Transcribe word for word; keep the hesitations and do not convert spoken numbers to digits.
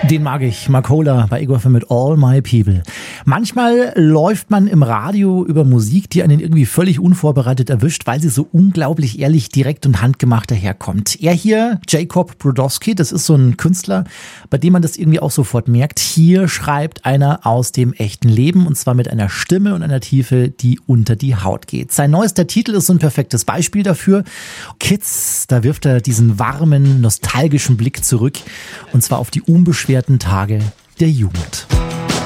Den mag ich, Marcola bei Ego F M mit All My People. Manchmal läuft man im Radio über Musik, die einen irgendwie völlig unvorbereitet erwischt, weil sie so unglaublich ehrlich, direkt und handgemacht daherkommt. Er hier, Jacob Brodowski, das ist so ein Künstler, bei dem man das irgendwie auch sofort merkt. Hier schreibt einer aus dem echten Leben und zwar mit einer Stimme und einer Tiefe, die unter die Haut geht. Sein neuester Titel ist so ein perfektes Beispiel dafür. Kids, da wirft er diesen warmen, nostalgischen Blick zurück und zwar auf die unbeschwerten Tage der Jugend.